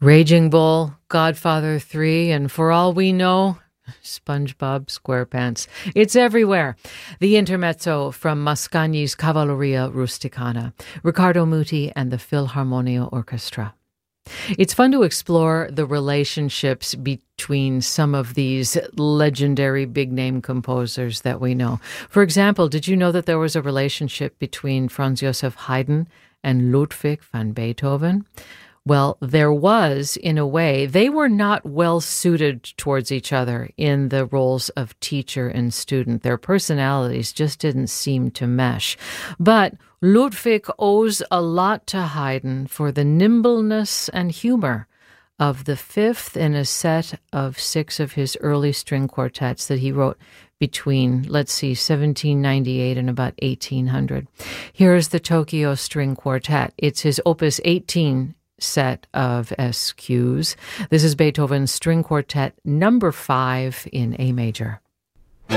Raging Bull, Godfather 3, and for all we know, SpongeBob SquarePants. It's everywhere. The intermezzo from Mascagni's Cavalleria Rusticana, Riccardo Muti and the Philharmonia Orchestra. It's fun to explore the relationships between some of these legendary big-name composers that we know. For example, did you know that there was a relationship between Franz Joseph Haydn and Ludwig van Beethoven? Well, there was, in a way. They were not well suited towards each other in the roles of teacher and student. Their personalities just didn't seem to mesh. But Ludwig owes a lot to Haydn for the nimbleness and humor of the fifth in a set of 6 of his early string quartets that he wrote between, 1798 and about 1800. Here's the Tokyo String Quartet. It's his opus 18 set of SQs. This is Beethoven's String Quartet number 5 in A major.